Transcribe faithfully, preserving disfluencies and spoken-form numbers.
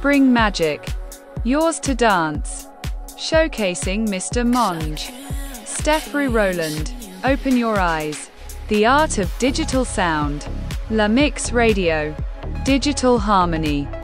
Spring Magic. Yours to Dance. Showcasing Mister Monge. Steffrey Rowland. Open Your Eyes. The Art of Digital Sound. La Mix Radio. Digital Harmony.